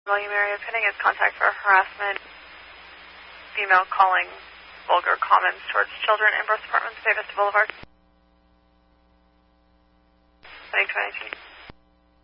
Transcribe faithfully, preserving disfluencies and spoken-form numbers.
William area pending is contact for harassment. Female calling vulgar comments towards children in Brooks Apartments, Bay Vista Boulevard. twenty twenty-two.